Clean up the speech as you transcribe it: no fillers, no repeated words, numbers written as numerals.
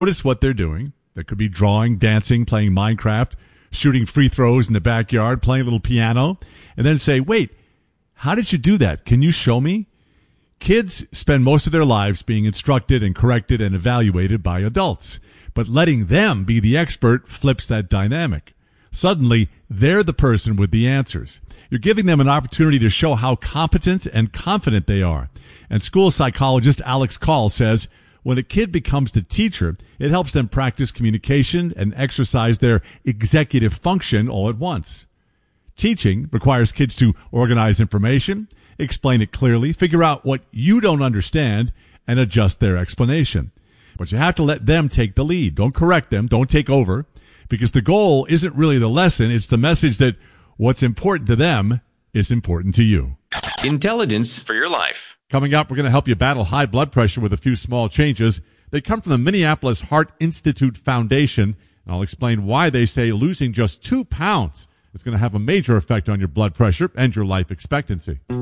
Notice what they're doing. That could be drawing, dancing, playing Minecraft, shooting free throws in the backyard, playing a little piano, and then say, wait, how did you do that? Can you show me? Kids spend most of their lives being instructed and corrected and evaluated by adults, but letting them be the expert flips that dynamic. Suddenly, they're the person with the answers. You're giving them an opportunity to show how competent and confident they are. And school psychologist Alex Call says, when a kid becomes the teacher, it helps them practice communication and exercise their executive function all at once. Teaching requires kids to organize information, explain it clearly, figure out what you don't understand, and adjust their explanation. But you have to let them take the lead. Don't correct them. Don't take over. Because the goal isn't really the lesson. It's the message that what's important to them is important to you. Intelligence for your life. Coming up, we're going to help you battle high blood pressure with a few small changes. They come from the Minneapolis Heart Institute Foundation. And I'll explain why they say losing just 2 pounds is going to have a major effect on your blood pressure and your life expectancy.